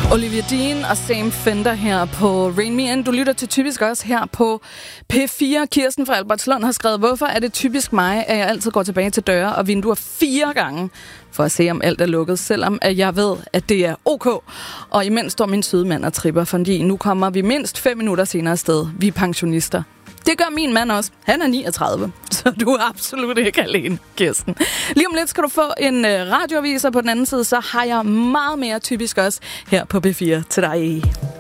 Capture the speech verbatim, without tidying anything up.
Olivia Dean og Sam Fender her på Rain Me In. Du lytter til Typisk også her på P fire. Kirsten fra Albertslund har skrevet, hvorfor er det typisk mig, at jeg altid går tilbage til døre og vinduer fire gange for at se, om alt er lukket, selvom at jeg ved, at det er ok. Og imens står min søde mand og tripper, fordi nu kommer vi mindst fem minutter senere afsted. Vi er pensionister. Det gør min mand også. Han er niogtredive, så du er absolut ikke alene, Kirsten. Lige om lidt skal du få en radioavis, og på den anden side, så har jeg meget mere typisk også her på P fire til dig.